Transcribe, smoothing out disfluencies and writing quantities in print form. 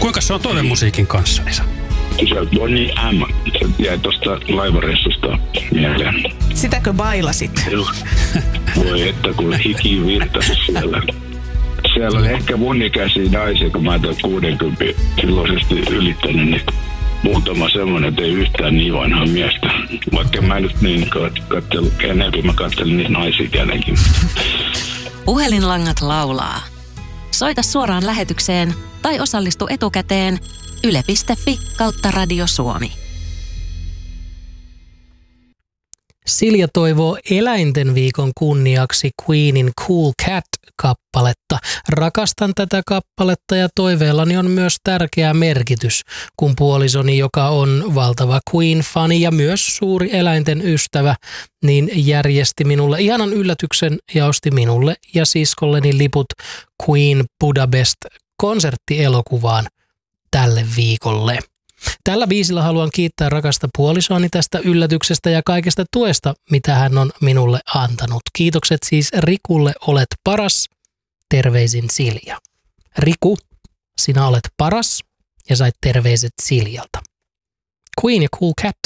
Kuinka se on toivemusiikin kanssa, Esa? Se Bonnie M. Se jäi tuosta laivareissusta mieleen. Sitäkö bailasit? Voi että kun hiki virtasi siellä. Siellä oli ehkä mun ikäisiä naisia, kun mä oon 60 silloisesti ylittänyt, niin muutama semmoinen, että ei yhtään niin vanhaa miestä. Vaikka mä nyt niin katsellut kenekin, mä katselin niitä naisia kenekin. Puhelinlangat laulaa. Soita suoraan lähetykseen tai osallistu etukäteen yle.fi/Radio Suomi. Silja toivoo eläinten viikon kunniaksi Queenin Cool Cat-kappaletta. Rakastan tätä kappaletta ja toiveellani on myös tärkeä merkitys, kun puolisoni, joka on valtava Queen-fani ja myös suuri eläinten ystävä, niin järjesti minulle ihanan yllätyksen ja osti minulle ja siskolleni liput Queen Budapest-konserttielokuvaan tälle viikolle. Tällä biisillä haluan kiittää rakasta puolisoani tästä yllätyksestä ja kaikesta tuesta, mitä hän on minulle antanut. Kiitokset siis Rikulle, olet paras. Terveisin Silja. Riku, sinä olet paras ja sait terveiset Siljalta. Queen ja Cool Cat.